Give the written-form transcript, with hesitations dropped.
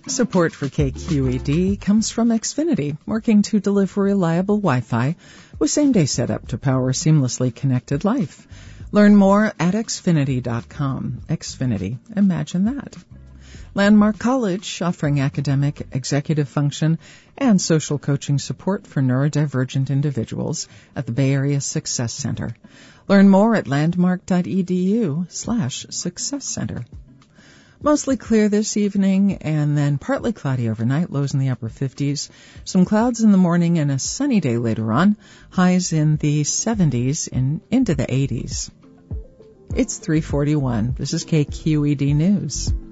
Support for KQED comes from Xfinity, working to deliver reliable Wi-Fi with same-day setup to power seamlessly connected life. Learn more at Xfinity.com. Xfinity, imagine that. Landmark College, offering academic, executive function, and social coaching support for neurodivergent individuals at the Bay Area Success Center. Learn more at landmark.edu/Success Center. Mostly clear this evening and then partly cloudy overnight, lows in the upper 50s. Some clouds in the morning and a sunny day later on, highs in the 70s and into the 80s. It's 3:41. This is KQED News.